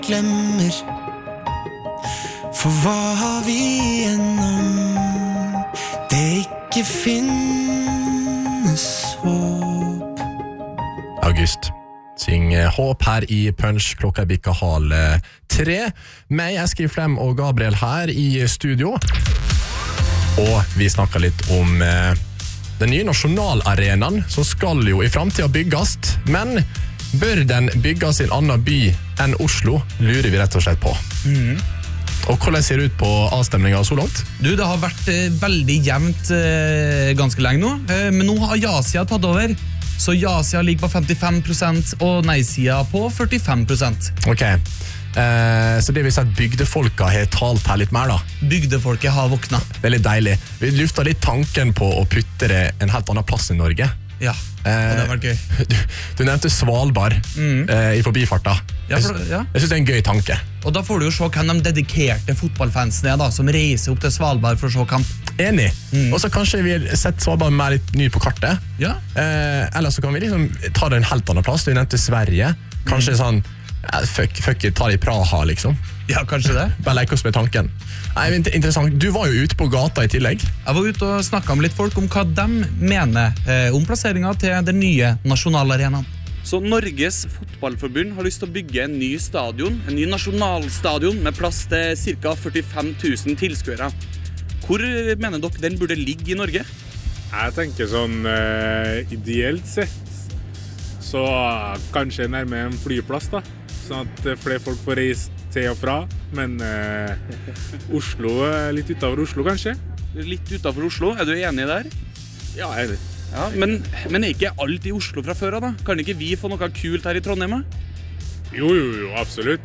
glemmer. For hva har vi igjennom? Det ikke finnes håp. August syng håp her i Punch. Klokka bikka 2:30. Meg, Eskil Flem og Gabriel her i studio. Og vi snakker litt om den nye nasjonalarenaen som skal jo i fremtiden bygges. Men bør den bygges i en annen by enn Oslo, lurer vi rett og slett på. Og hvordan ser det ut på avstemningen så langt? Du, det har vært veldig jevnt ganske lenge nå. Men nå har ja-sida tatt over. Så ja-sida ligger på 55% og nei-sida på 45%. Ok, så det vil si at bygdefolka har talt her litt mer da. Bygdefolket har våkna. Det er litt deilig. Vi lufter litt tanken på å putte det en helt annen plass i Norge. Ja, og det har vært gøy. Du nevnte Svalbard i forbifarta. Ja, Jeg synes det er en gøy tanke. Og da får du jo se hvem de dedikerte fotballfansene da, som reiser opp til Svalbard for å se kamp. Enig. Og så kanskje vi setter Svalbard mer litt ny på kartet. Ja. Eller så kan vi liksom ta det en helt annen plass. Du nevnte Sverige. Kanskje sånn, fuck it, ta det i Praha liksom. Ja, kanskje det. Bare leke oss med tanken. Nei, men interessant. Du var jo ute på gata i tillegg. Jeg var ute og snakket med litt folk om hva de mener om plasseringen til den nye nasjonalarenaen. Så Norges fotballforbund har lyst til å bygge en ny stadion, en ny nasjonalstadion med plass til ca. 45 000 tilskuere. Hvor mener dere den burde ligge i Norge? Jeg tenker sånn ideelt sett, så kanskje nærmere en flyplass da, sånn at flere folk får reist til og fra, men Oslo, litt utenfor Oslo kanskje? Litt utenfor Oslo, er du enig der? Ja, jeg er enig. Ja, men er ikke alt i Oslo fra før av da? Kan ikke vi få noe kult her i Trondheim da? Jo, absolutt.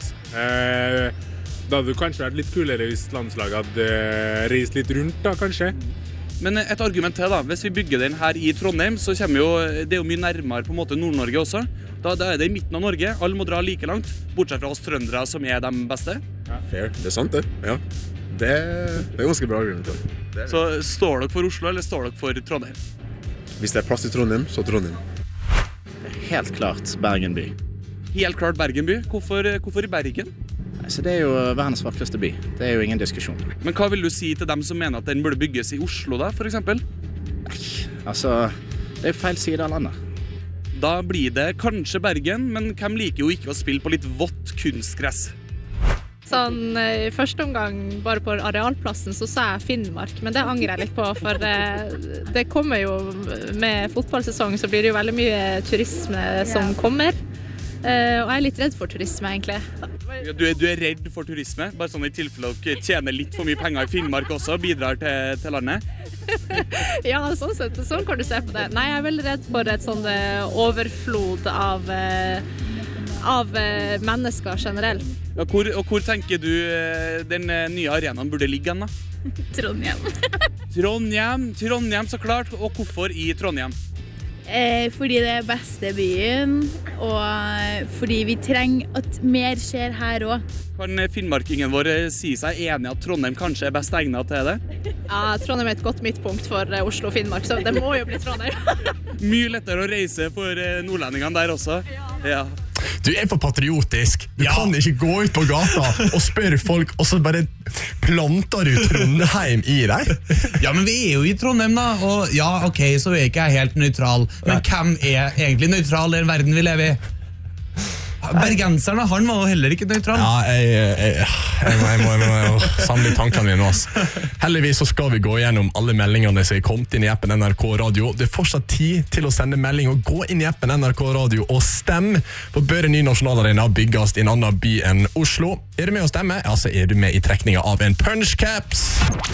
Da hadde det kanskje vært litt kulere hvis landslaget hadde reist litt rundt da, kanskje. Men et argument til da, hvis vi bygger den her i Trondheim, så kommer jo, det er jo mye nærmere på en måte Nord-Norge også. Da er det i midten av Norge, alle må dra like langt, bortsett fra oss trøndere som er de beste. Ja, fair, det er sant det, ja. Det er ganske bra argument. Så står dere for Oslo, eller står dere for Trondheim? Hvis det er plass i Trondheim, så Trondheim. Helt klart Bergen by. Helt klart Bergen by. Hvorfor i Bergen? Så det er jo verdens vakreste by. Det er jo ingen diskusjon. Men hva vil du si til dem som mener at den burde bygges i Oslo da, for eksempel? Altså, det er feil side av landet. Da blir det kanskje Bergen, men hvem liker jo ikke å spille på litt vått kunstgress? Sånn, i første omgang, bare på arealplassen, så sa jeg Finnmark, men det angrer jeg litt på, for det kommer jo med fotballsesong, så blir det jo veldig mye turisme som kommer. Og jeg er litt redd for turisme, egentlig. Du er redd for turisme? Bare sånn i tilfelle dere tjener litt for mye penger i Finnmark også, bidrar til landet? Ja, sånn sett, sånn kan du se på det. Nei, jeg er veldig redd for et sånn overflod av mennesker generelt. Ja, hvor tenker du den nye arenaen burde ligge hen da? Trondheim. Trondheim så klart, og hvorfor i Trondheim? Fordi det er beste byen, og fordi vi trenger at mer skjer her også. Kan finnmarkingen vår si seg enig at Trondheim kanskje er best egnet til det? Ja, Trondheim er et godt midtpunkt for Oslo og Finnmark, så det må jo bli Trondheim. Mye lettere å reise for nordlendingene der også. Ja. Du er for patriotisk. Du kan ikke gå ut på gata og spørre folk, og så bare planter du Trondheim i deg. Ja, men vi er jo i Trondheim da, og ja, ok, så er ikke jeg helt nøytral. Men hvem er egentlig nøytral i den verden vi lever i? Bergenserne, han var jo heller ikke nøytral. Ja, jeg må samle tankene mine nå. Heldigvis så skal vi gå gjennom alle meldingene som er kommet inn i appen NRK Radio. Det er fortsatt tid til å sende melding og gå inn i appen NRK Radio og stemme. For bør en ny nasjonalarena bygges i en annen by enn Oslo? Er du med å stemme? Ja, så er du med i trekningen av en Punch Caps.